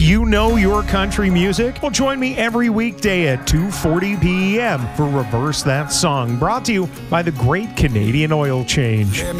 you know your country music? Well, join me every weekday at 2:40 p.m. for Reverse That Song, brought to you by the Great Canadian Oil Change.